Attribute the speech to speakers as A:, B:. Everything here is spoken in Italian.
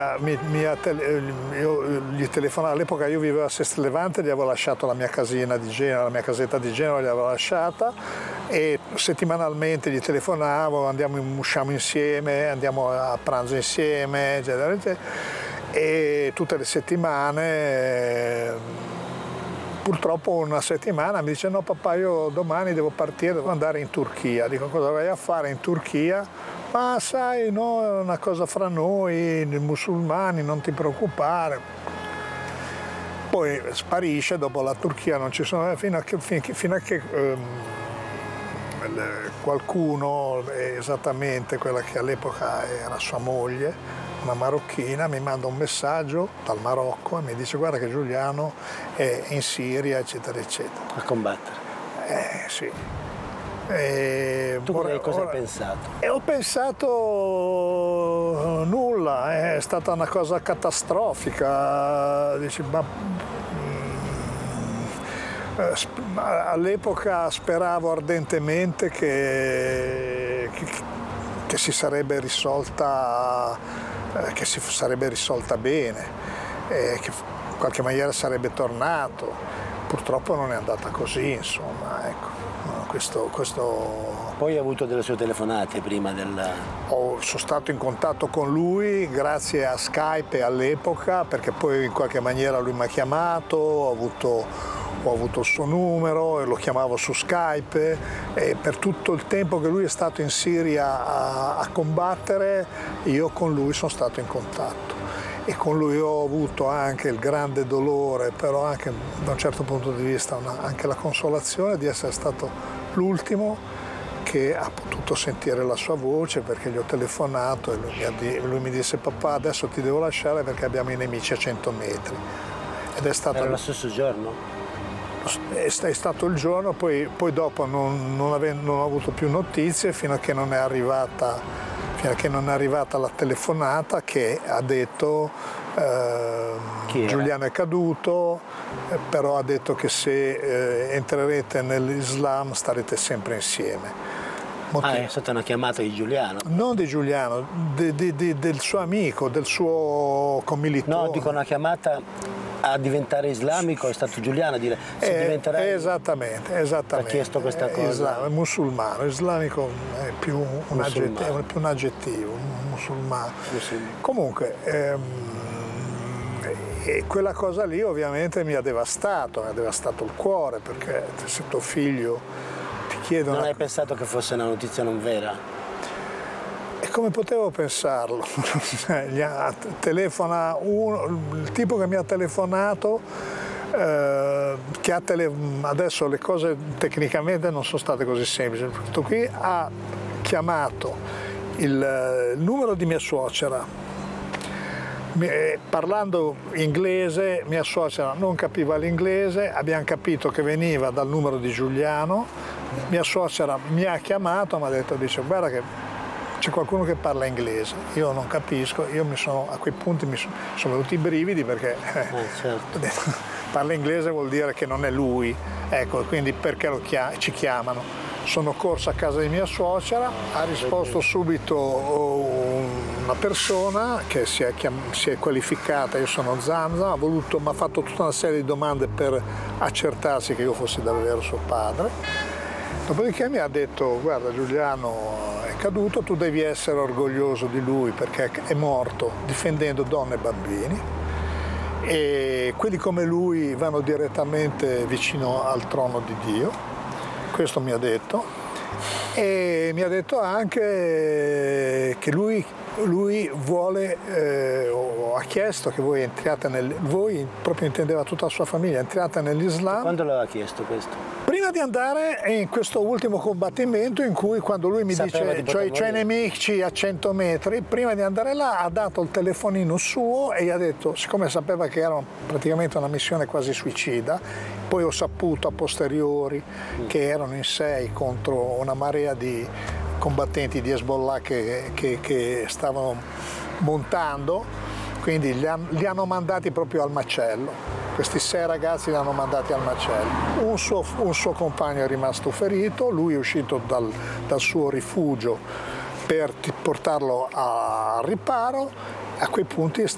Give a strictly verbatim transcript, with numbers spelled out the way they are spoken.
A: Mi, mi tele, io gli telefonavo, all'epoca io vivevo a Sestri Levante, gli avevo lasciato la mia casina di Genova, la mia casetta di Genova gli avevo lasciata e settimanalmente gli telefonavo, andiamo, usciamo insieme, andiamo a pranzo insieme, eccetera, eccetera. E tutte le settimane, purtroppo una settimana mi dice no papà, io domani devo partire, devo andare in Turchia. Dico cosa vai a fare in Turchia? Ma sai, no, è una cosa fra noi, i musulmani, non ti preoccupare. Poi sparisce, dopo la Turchia non ci sono, fino a che, fino a che um, qualcuno, esattamente quella che all'epoca era sua moglie, una marocchina, mi manda un messaggio dal Marocco e mi dice guarda che Giuliano è in Siria, eccetera, eccetera.
B: A combattere?
A: Eh, sì. E
B: tu
A: ora,
B: cosa
A: ora,
B: hai pensato?
A: E ho pensato nulla, è stata una cosa catastrofica. Dici, ma, mm, all'epoca speravo ardentemente che, che, che si sarebbe risolta, che si sarebbe risolta bene, e che in qualche maniera sarebbe tornato. Purtroppo non è andata così, insomma, ecco. Questo, questo...
B: Poi hai avuto delle sue telefonate prima del...
A: Ho, sono stato in contatto con lui grazie a Skype all'epoca, perché poi in qualche maniera lui mi ha chiamato, ho avuto, ho avuto il suo numero e lo chiamavo su Skype e per tutto il tempo che lui è stato in Siria a, a combattere io con lui sono stato in contatto. E con lui ho avuto anche il grande dolore, però anche da un certo punto di vista una, anche la consolazione di essere stato l'ultimo che ha potuto sentire la sua voce, perché gli ho telefonato e lui mi, lui mi disse papà adesso ti devo lasciare perché abbiamo i nemici a cento metri. Ed è stato
B: Era lo stesso giorno?
A: È stato il giorno, poi, poi dopo non, non, ave, non ho avuto più notizie fino a che non è arrivata fino a che non è arrivata la telefonata che ha detto eh, Giuliano è caduto, eh, però ha detto che se eh, entrerete nell'Islam starete sempre insieme.
B: Motivo. Ah, è stata una chiamata di Giuliano?
A: Non di Giuliano, di, di, di, del suo amico, del suo commilitone.
B: No, dico una chiamata a diventare islamico, è stato Giuliano a dire se
A: eh,
B: diventerai...
A: Esattamente, esattamente.
B: Ha chiesto questa cosa?
A: Islam, è musulmano, islamico è più un, aggettivo, è più un aggettivo, un musulmano. musulmano. Comunque, ehm, e quella cosa lì ovviamente mi ha devastato, mi ha devastato il cuore, perché se tuo figlio ti chiede
B: Non
A: una...
B: hai pensato che fosse una notizia non vera?
A: E come potevo pensarlo? Telefona uno, il tipo che mi ha telefonato, eh, che ha tele, adesso le cose tecnicamente non sono state così semplici, questo qui ha chiamato il, il numero di mia suocera, mi, parlando inglese, mia suocera non capiva l'inglese, abbiamo capito che veniva dal numero di Giuliano, mia suocera mi ha chiamato, mi ha detto, dice, guarda che c'è qualcuno che parla inglese, io non capisco, io mi sono, a quei punti mi sono, sono venuti i brividi perché eh,
B: eh, certo.
A: parla inglese vuol dire che non è lui, ecco, quindi perché lo chiam- ci chiamano? Sono corso a casa di mia suocera, ha risposto subito una persona che si è, chiam- si è qualificata, io sono Zamzam, ha voluto, mi ha fatto tutta una serie di domande per accertarsi che io fossi davvero suo padre, dopodiché mi ha detto guarda Giuliano è caduto, tu devi essere orgoglioso di lui perché è morto difendendo donne e bambini e quelli come lui vanno direttamente vicino al trono di Dio, questo mi ha detto, e mi ha detto anche che lui, lui vuole, eh, o ha chiesto che voi entriate nel, voi proprio intendeva tutta la sua famiglia, entriate nell'Islam.
B: Quando l'aveva chiesto questo?
A: Prima di andare in questo ultimo combattimento in cui quando lui mi
B: Sapeva
A: dice cioè, c'ho i nemici a cento metri, prima di andare là ha dato il telefonino suo e gli ha detto, siccome sapeva che era praticamente una missione quasi suicida, poi ho saputo a posteriori mm. che erano in sei contro una marea di combattenti di Hezbollah che, che, che stavano montando, quindi li, han, li hanno mandati proprio al macello. Questi sei ragazzi li hanno mandati al macello. Un suo, un suo compagno è rimasto ferito, lui è uscito dal, dal suo rifugio per portarlo al riparo. A quei punti